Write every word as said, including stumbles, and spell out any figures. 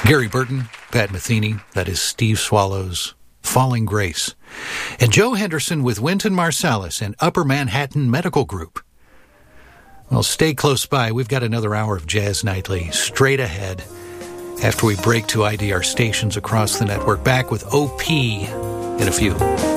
Gary Burton, Pat Metheny, that is Steve Swallow's Falling Grace. And Joe Henderson with Wynton Marsalis and Upper Manhattan Medical Group. Well, stay close by. We've got another hour of Jazz Nightly straight ahead after we break to I D R stations across the network. Back with O P in a few.